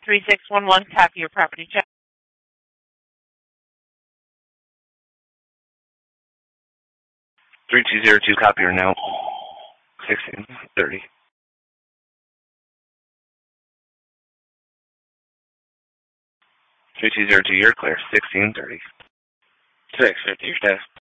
3611, copy your property check. 3202, copy your note. 1630. 3202, you're clear. 1630. 650, your staff.